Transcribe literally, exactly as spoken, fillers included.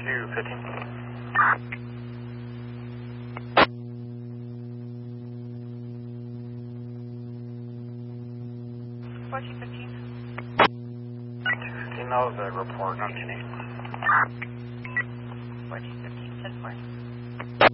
two fifteen. fourteen fifteen. two fifteen, that was a report on ten eight. fourteen fifteen, ten four.